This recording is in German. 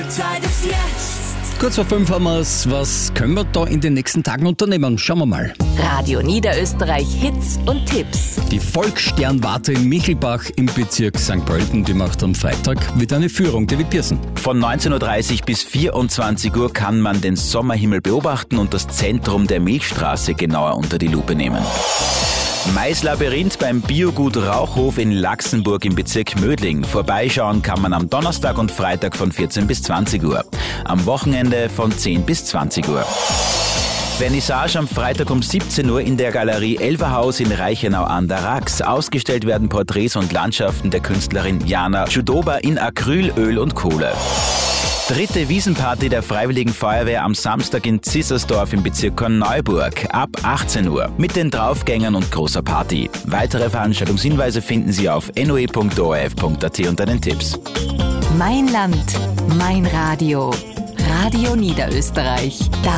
Zeit ist jetzt. Kurz vor 5 haben wir's. Was können wir da in den nächsten Tagen unternehmen? Schauen wir mal. Radio Niederösterreich Hits und Tipps. Die Volkssternwarte in Michelbach im Bezirk St. Pölten, die macht am Freitag wieder eine Führung. David Pearson. Von 19.30 Uhr bis 24 Uhr kann man den Sommerhimmel beobachten und das Zentrum der Milchstraße genauer unter die Lupe nehmen. Maislabyrinth beim Biogut Rauchhof in Laxenburg im Bezirk Mödling. Vorbeischauen kann man am Donnerstag und Freitag von 14 bis 20 Uhr. Am Wochenende von 10 bis 20 Uhr. Vernissage am Freitag um 17 Uhr in der Galerie Elverhaus in Reichenau an der Rax. Ausgestellt werden Porträts und Landschaften der Künstlerin Jana Chudoba in Acryl, Öl und Kohle. Dritte Wiesenparty der Freiwilligen Feuerwehr am Samstag in Zissersdorf im Bezirk Korneuburg ab 18 Uhr mit den Draufgängern und großer Party. Weitere Veranstaltungshinweise finden Sie auf noe.orf.at unter den Tipps. Mein Land, mein Radio. Radio Niederösterreich.